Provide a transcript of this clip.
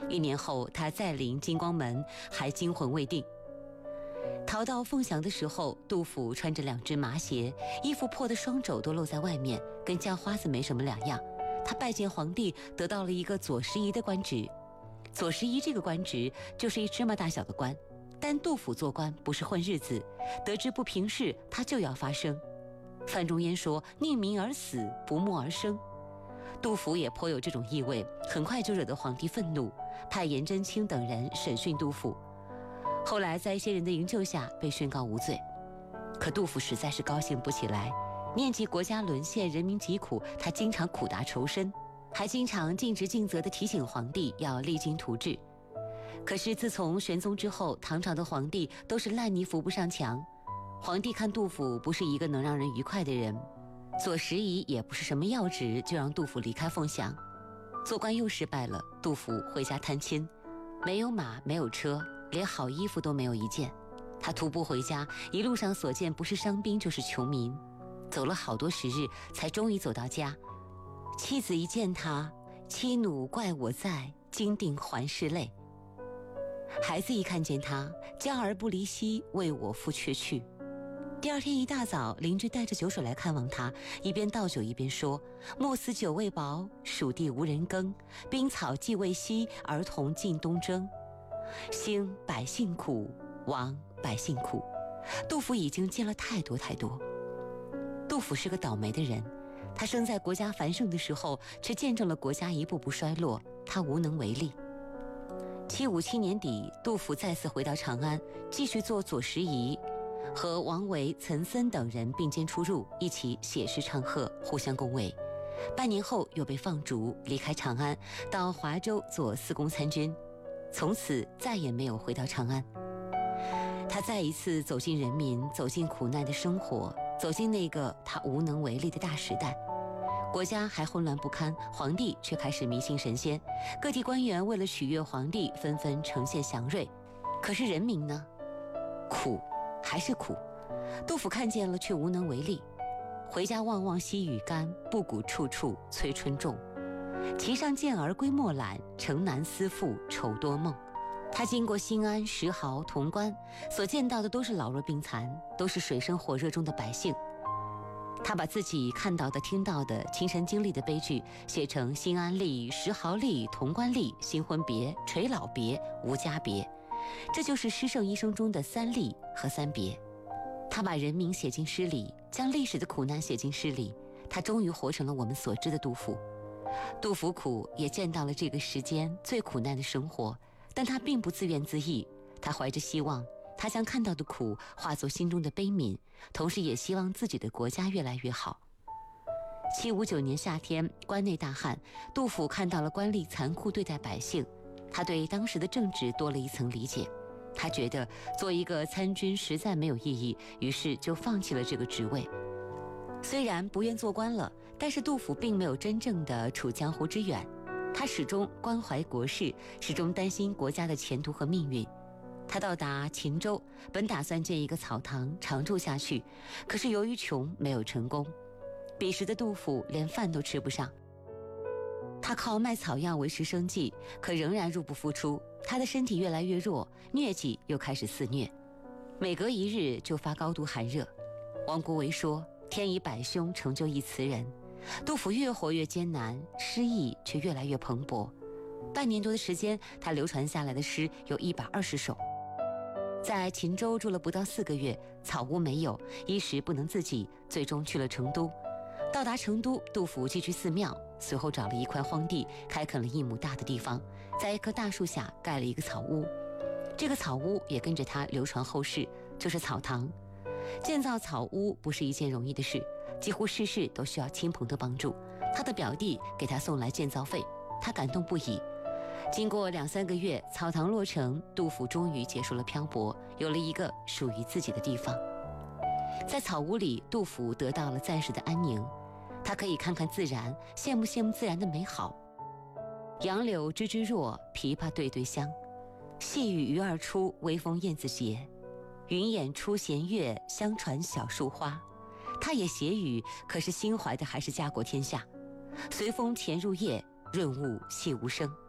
1年后，他再临金光门，还惊魂未定。逃到凤翔的时候，杜甫穿着2只麻鞋，衣服破的双肘都露在外面，跟叫花子没什么两样。他拜见皇帝，得到了一个左拾遗的官职。左拾遗这个官职就是一芝麻大小的官，但杜甫做官不是混日子，得知不平事，他就要发声。范仲淹说：“宁鸣而死，不默而生。”杜甫也颇有这种意味，很快就惹得皇帝愤怒，派颜真卿等人审讯杜甫。后来在一些人的营救下被宣告无罪。可杜甫实在是高兴不起来，念及国家沦陷，人民疾苦，他经常苦大仇深，还经常尽职尽责地提醒皇帝要励精图治。可是自从玄宗之后，唐朝的皇帝都是烂泥扶不上墙。皇帝看杜甫不是一个能让人愉快的人，左拾遗也不是什么要职，就让杜甫离开凤翔。做官又失败了，杜甫回家探亲，没有马，没有车，连好衣服都没有一件。他徒步回家，一路上所见不是伤兵就是穷民，走了好多时日，才终于走到家。妻子一见他，妻奴怪我在，金锭还是泪。孩子一看见他，娇儿不离膝，为我负却去。第二天一大早，邻居带着酒水来看望他，一边倒酒一边说：“莫死酒未饱，蜀地无人耕，兵草既未息，儿童尽东征。兴百姓苦，亡百姓苦。”杜甫已经见了太多太多。杜甫是个倒霉的人，他生在国家繁盛的时候，却见证了国家一步步衰落，他无能为力。757年底，杜甫再次回到长安，继续做左拾遗，和王维、岑参等人并肩出入，一起写诗唱和，互相恭维。半年后又被放逐，离开长安，到华州做司功参军，从此再也没有回到长安。他再一次走进人民，走进苦难的生活，走进那个他无能为力的大时代。国家还混乱不堪，皇帝却开始迷信神仙，各地官员为了取悦皇帝，纷纷呈现祥瑞。可是人民呢？苦还是苦，杜甫看见了却无能为力。回家望望西雨干，布谷处处催春种。骑上健儿归莫懒，城南思妇愁多梦。他经过新安、石壕、潼关，所见到的都是老弱病残，都是水深火热中的百姓。他把自己看到的、听到的、亲身经历的悲剧写成新安吏、石壕吏、潼关吏、新婚别、垂老别、无家别，这就是诗圣一生中的3吏和3别。他把人民写进诗里，将历史的苦难写进诗里，他终于活成了我们所知的杜甫。杜甫苦，也见到了这个时间最苦难的生活，但他并不自怨自艾，他怀着希望，他将看到的苦化作心中的悲悯，同时也希望自己的国家越来越好。759年夏天，关内大旱，杜甫看到了官吏残酷对待百姓，他对当时的政治多了一层理解。他觉得做一个参军实在没有意义，于是就放弃了这个职位。虽然不愿做官了，但是杜甫并没有真正的处江湖之远，他始终关怀国事，始终担心国家的前途和命运。他到达秦州，本打算建一个草堂常住下去，可是由于穷没有成功。彼时的杜甫连饭都吃不上，他靠卖草药维持生计，可仍然入不敷出。他的身体越来越弱，疟疾又开始肆虐，每隔1日就发高度寒热。王国维说：“天以百凶成就一词人。”杜甫越活越艰难，诗意却越来越蓬勃。半年多的时间，他流传下来的诗有120首。在秦州住了不到4个月，草屋没有，衣食不能自给，最终去了成都。到达成都，杜甫寄居寺庙，随后找了一块荒地，开垦了1亩大的地方，在一棵大树下盖了一个草屋。这个草屋也跟着他流传后世，就是草堂。建造草屋不是一件容易的事，几乎事事都需要亲朋的帮助。他的表弟给他送来建造费，他感动不已。经过2-3个月，草堂落成，杜甫终于结束了漂泊，有了一个属于自己的地方。在草屋里，杜甫得到了暂时的安宁，他可以看看自然，羡慕自然的美好。杨柳枝枝弱，枇杷对对香。细雨鱼儿出，微风燕子结。云掩出弦月，相传小树花。他也写语，可是心怀的还是家国天下。随风潜入夜，润物细无声。